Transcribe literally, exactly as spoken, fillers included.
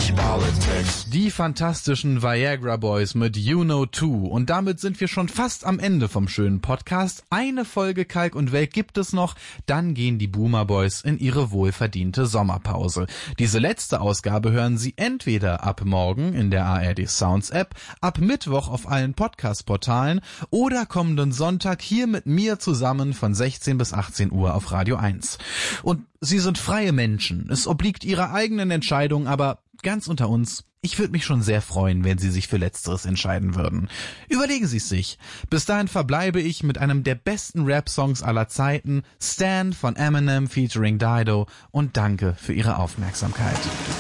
nicht Politics. Die fantastischen Viagra Boys mit You Know Too. Und damit sind wir schon fast am Ende vom schönen Podcast. Eine Folge Kalk und Welk gibt es noch. Dann gehen die Boomer Boys in ihre wohlverdiente Sommerpause. Diese letzte Ausgabe hören Sie entweder ab morgen in der A R D Sounds App, ab Mittwoch auf allen Podcast-Portalen oder kommenden Sonntag hier mit mir zusammen von sechzehn bis achtzehn Uhr auf Radio eins. Und Sie sind freie Menschen. Es obliegt Ihrer eigenen Entscheidung, aber ganz unter uns, ich würde mich schon sehr freuen, wenn Sie sich für Letzteres entscheiden würden. Überlegen Sie es sich. Bis dahin verbleibe ich mit einem der besten Rap-Songs aller Zeiten, Stan von Eminem featuring Dido, und danke für Ihre Aufmerksamkeit.